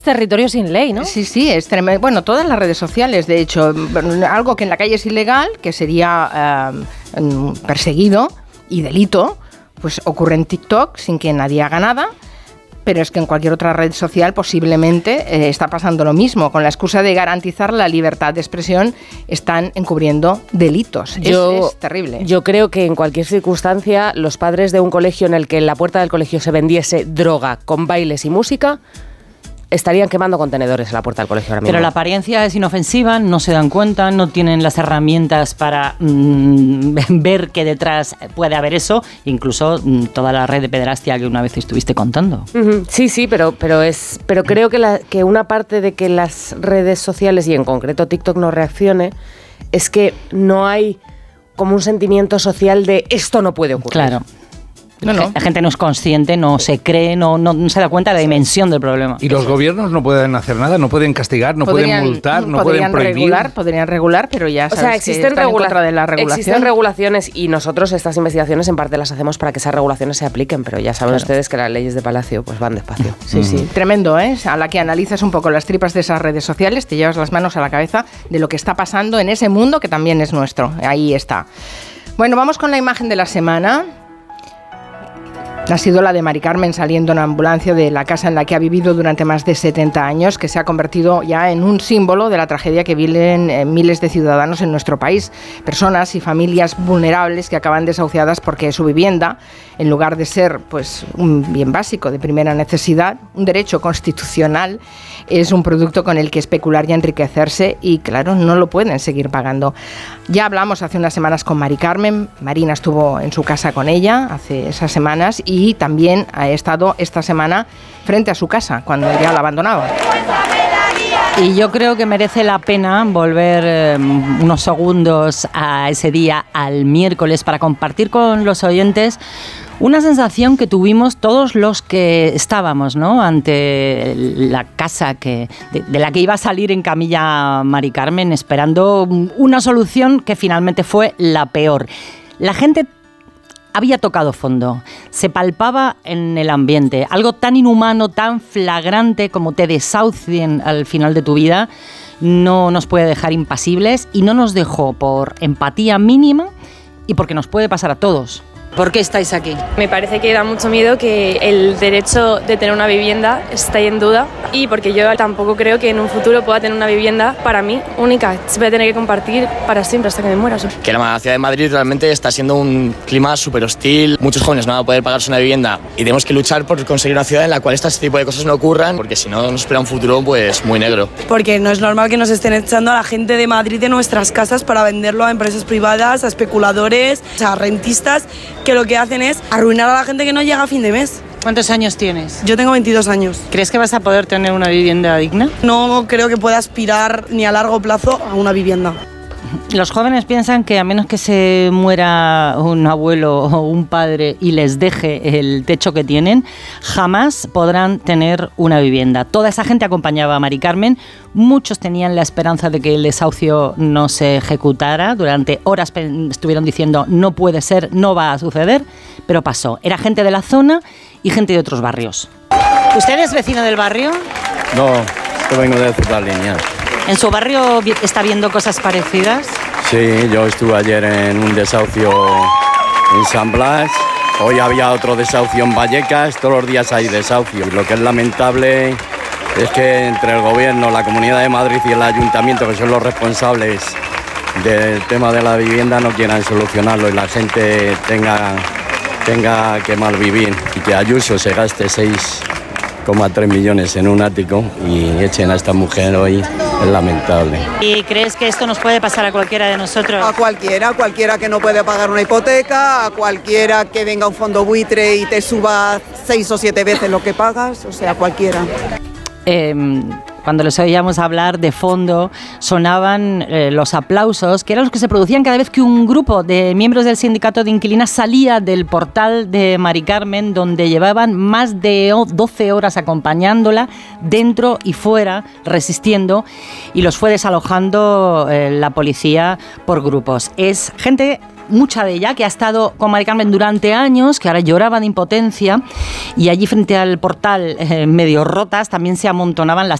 Territorio sin ley, ¿no? Sí, sí, es tremendo. Bueno, todas las redes sociales, de hecho, algo que en la calle es ilegal, que sería perseguido y delito, pues ocurre en TikTok sin que nadie haga nada. Pero es que en cualquier otra red social posiblemente está pasando lo mismo. Con la excusa de garantizar la libertad de expresión están encubriendo delitos. Es terrible. Yo creo que en cualquier circunstancia los padres de un colegio en el que en la puerta del colegio se vendiese droga con bailes y música estarían quemando contenedores en la puerta del colegio ahora mismo. Pero la apariencia es inofensiva, no se dan cuenta, no tienen las herramientas para ver que detrás puede haber eso, incluso toda la red de pederastia que una vez estuviste contando. Sí, pero creo que una parte de que las redes sociales y en concreto TikTok no reaccione es que no hay como un sentimiento social de esto no puede ocurrir. Claro. No. La gente no es consciente, no se cree, no se da cuenta de la dimensión del problema. ¿Y los gobiernos no pueden hacer nada? ¿No pueden castigar? ¿No pueden multar? ¿No pueden prohibir? Podrían regular, pero ya sabes, o sea, existen que están en contra de la regulación. Existen regulaciones y nosotros estas investigaciones en parte las hacemos para que esas regulaciones se apliquen, pero ya saben ustedes que las leyes de Palacio pues van despacio. Sí. Tremendo, ¿eh? A la que analizas un poco las tripas de esas redes sociales, te llevas las manos a la cabeza de lo que está pasando en ese mundo que también es nuestro. Ahí está. Bueno, vamos con la imagen de la semana. Ha sido la de Mari Carmen saliendo en ambulancia de la casa en la que ha vivido durante más de 70 años, que se ha convertido ya en un símbolo de la tragedia que viven miles de ciudadanos en nuestro país. Personas y familias vulnerables que acaban desahuciadas porque su vivienda, en lugar de ser pues un bien básico de primera necesidad, un derecho constitucional, es un producto con el que especular y enriquecerse y, claro, no lo pueden seguir pagando. Ya hablamos hace unas semanas con Mari Carmen. Marina estuvo en su casa con ella hace esas semanas y también ha estado esta semana frente a su casa cuando ya la abandonaba. Y yo creo que merece la pena volver unos segundos a ese día, al miércoles, para compartir con los oyentes una sensación que tuvimos todos los que estábamos, ¿no?, ante la casa de la que iba a salir en camilla Mari Carmen, esperando una solución que finalmente fue la peor. La gente había tocado fondo, se palpaba en el ambiente. Algo tan inhumano, tan flagrante como te desahucien al final de tu vida, no nos puede dejar impasibles y no nos dejó por empatía mínima y porque nos puede pasar a todos. ¿Por qué estáis aquí? Me parece que da mucho miedo que el derecho de tener una vivienda esté en duda y porque yo tampoco creo que en un futuro pueda tener una vivienda para mí única. Se voy a tener que compartir para siempre hasta que me muera. Que la ciudad de Madrid realmente está siendo un clima súper hostil. Muchos jóvenes no van a poder pagarse una vivienda y tenemos que luchar por conseguir una ciudad en la cual este tipo de cosas no ocurran, porque si no nos espera un futuro pues muy negro. Porque no es normal que nos estén echando a la gente de Madrid de nuestras casas para venderlo a empresas privadas, a especuladores, a rentistas, que lo que hacen es arruinar a la gente que no llega a fin de mes. ¿Cuántos años tienes? Yo tengo 22 años. ¿Crees que vas a poder tener una vivienda digna? No creo que pueda aspirar ni a largo plazo a una vivienda. Los jóvenes piensan que a menos que se muera un abuelo o un padre y les deje el techo que tienen, jamás podrán tener una vivienda. Toda esa gente acompañaba a Mari Carmen. Muchos tenían la esperanza de que el desahucio no se ejecutara. Durante horas estuvieron diciendo no puede ser, no va a suceder, pero pasó. Era gente de la zona y gente de otros barrios. ¿Usted es vecino del barrio? No, yo vengo de Ciudad Lineal. ¿En su barrio está viendo cosas parecidas? Sí, yo estuve ayer en un desahucio en San Blas, hoy había otro desahucio en Vallecas, todos los días hay desahucios. Lo que es lamentable es que entre el gobierno, la Comunidad de Madrid y el Ayuntamiento, que son los responsables del tema de la vivienda, no quieran solucionarlo y la gente tenga que malvivir y que Ayuso se gaste 6,3 millones en un ático y echen a esta mujer hoy. Es lamentable. ¿Y crees que esto nos puede pasar a cualquiera de nosotros? A cualquiera que no puede pagar una hipoteca, a cualquiera que venga un fondo buitre y te suba 6 o 7 veces lo que pagas, o sea, cualquiera. Cuando les oíamos hablar de fondo, sonaban los aplausos, que eran los que se producían cada vez que un grupo de miembros del sindicato de inquilinas salía del portal de Mari Carmen, donde llevaban más de 12 horas acompañándola, dentro y fuera, resistiendo, y los fue desalojando la policía por grupos. Es gente mucha de ella, que ha estado con Mari Carmen durante años, que ahora lloraba de impotencia, y allí frente al portal, medio rotas, también se amontonaban las